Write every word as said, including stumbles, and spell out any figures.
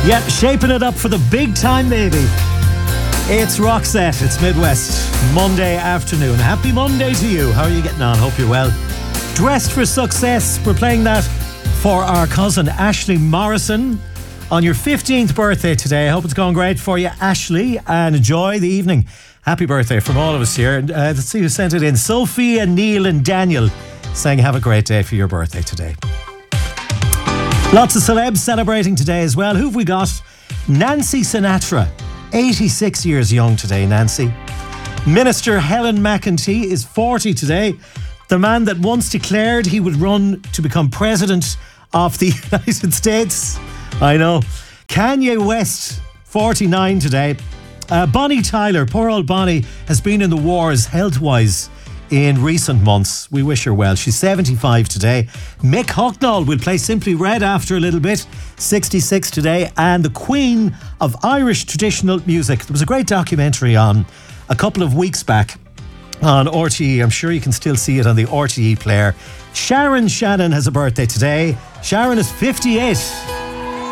Yeah, shaping it up for the big time, baby. It's Roxette. It's Midwest Monday afternoon. Happy Monday to you. How are you getting on? Hope you're well. Dressed for Success. We're playing that for our cousin Ashley Morrison on your fifteenth birthday today. I hope it's going great for you, Ashley, and enjoy the evening. Happy birthday from all of us here. And uh, let's see who sent it in. Sophia, Neil and Daniel saying have a great day for your birthday today. Lots of celebs celebrating today as well. Who've we got? Nancy Sinatra, eighty-six years young today, Nancy. Minister Helen McEntee is forty today. The man that once declared he would run to become president of the United States. I know. Kanye West, forty-nine today. Uh, Bonnie Tyler, poor old Bonnie, has been in the wars health-wise in recent months. We wish her well. She's seventy-five today. Mick Hucknall will play Simply Red after a little bit. sixty-six today. And the Queen of Irish traditional music. There was a great documentary on a couple of weeks back on R T E. I'm sure you can still see it on the R T E player. Sharon Shannon has a birthday today. Sharon is fifty-eight.